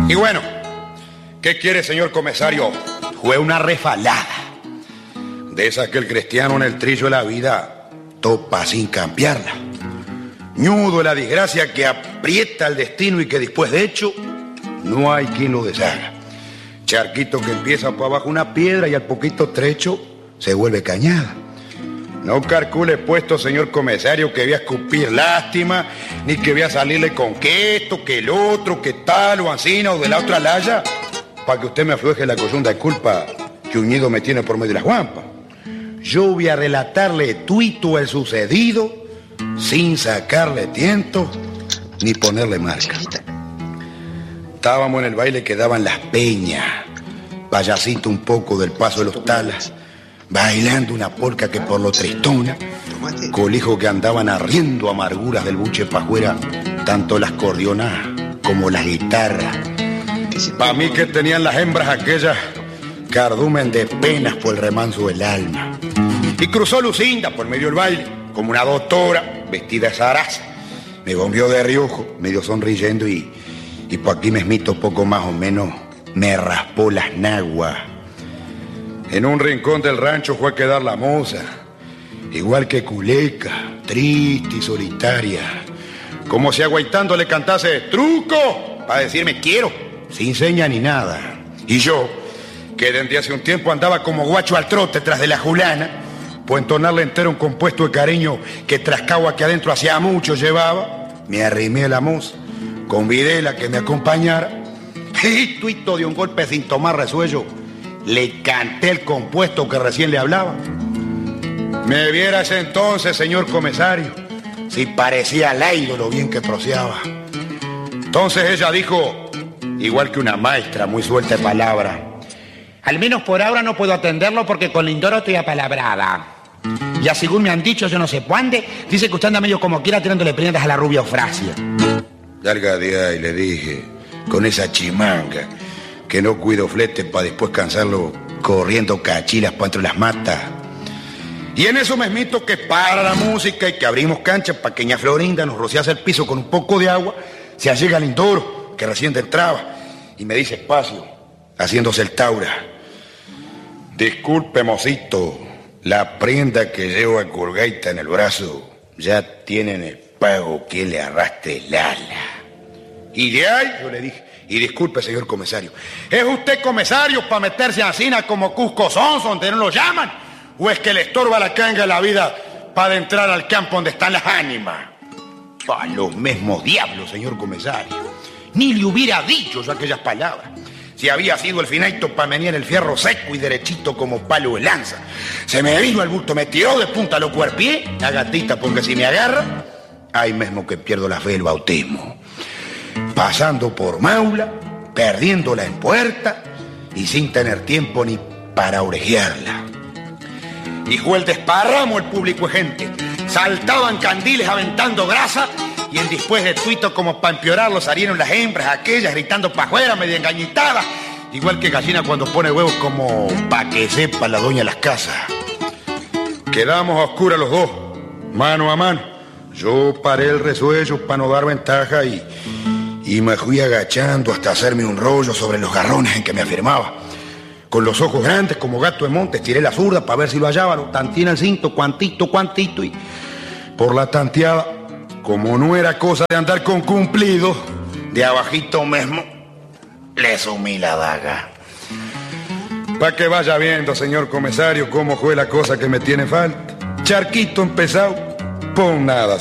Y bueno, ¿qué quiere, señor comisario? Fue una refalada. De esas que el cristiano en el trillo de la vida topa sin cambiarla. Ñudo de la desgracia que aprieta el destino y que después de hecho no hay quien lo deshaga. Charquito que empieza por abajo una piedra y al poquito trecho se vuelve cañada. No calcule puesto, señor comisario, que voy a escupir lástima, ni que voy a salirle con que esto, que el otro, que tal, o ansina, o de la otra laya, para que usted me afloje la coyunda de culpa que Uñido me tiene por medio de las guampas. Yo voy a relatarle tuito el sucedido, sin sacarle tiento, ni ponerle marca. Estábamos en el baile que daban las peñas, payasito un poco del paso de los talas, bailando una polca que por lo tristona, colijo que andaban arriendo amarguras del buche pa' afuera, tanto las cordionas como las guitarras. Pa' mí que tenían las hembras aquellas cardumen de penas por el remanso del alma. Y cruzó Lucinda por medio del baile, como una doctora, vestida de zaraza. Me bombeó de riojo, medio sonriendo y por aquí mesmito poco más o menos me raspó las naguas. En un rincón del rancho fue a quedar la moza, igual que Culeca, triste y solitaria, como si agüitando le cantase truco para decirme quiero, sin seña ni nada. Y yo, que desde hace un tiempo andaba como guacho al trote tras de la julana, pues entonarle entero un compuesto de cariño que trascagua que adentro hacía mucho llevaba, me arrimé a la moza, convidé a que me acompañara, y tuito de un golpe sin tomar resuello, le canté el compuesto que recién le hablaba. Me viera ese entonces, señor comisario, si parecía Lairo lo bien que troceaba. Entonces ella dijo, igual que una maestra muy suelta de palabra: al menos por ahora no puedo atenderlo porque con Lindoro estoy apalabrada. Ya según me han dicho, yo no sé cuándo, dice que usted anda medio como quiera tirándole prendas a la rubia Eufrasia. Larga de ahí, le dije, con esa chimanga, que no cuido flete para después cansarlo corriendo cachilas para entre las matas. Y en eso mesmito que para la música y que abrimos cancha para que ña Florinda nos rociase el piso con un poco de agua, se allega Lindoro, que recién entraba, y me dice espacio, haciéndose el taura: disculpe, mocito, la prenda que llevo a colgaita en el brazo ya tienen el pago que le arrastre el ala. Y de ahí yo le dije: y disculpe, señor comisario, ¿es usted comisario para meterse a Cina como Cusco Sonso, donde no lo llaman? ¿O es que le estorba la canga de la vida para entrar al campo donde están las ánimas? A los mismos diablos, señor comisario. Ni le hubiera dicho yo aquellas palabras. Si había sido el finaito para menear el fierro seco y derechito como palo de lanza. Se me vino el bulto, me tiró de punta a los cuerpiés, la gatita, porque si me agarra, ahí mismo que pierdo la fe del bautismo. Pasando por Maula, perdiéndola en puerta y sin tener tiempo ni para orejearla. Y fue el desparramo el público de gente. Saltaban candiles aventando grasa y en después de tuito como para empeorarlo salieron las hembras aquellas gritando pa' afuera, medio engañitadas, igual que gallina cuando pone huevos, como pa' que sepa la doña de las casas. Quedamos a oscuras los dos, mano a mano. Yo paré el resuello para no dar ventaja y me fui agachando hasta hacerme un rollo sobre los garrones en que me afirmaba. Con los ojos grandes como gato de monte tiré la zurda para ver si lo hallaba, lo tanteé en el cinto, cuantito, y por la tanteada, como no era cosa de andar con cumplido, de abajito mismo le sumí la daga. Pa' que vaya viendo, señor comisario, cómo fue la cosa que me tiene falta. Charquito empezado, pon nada.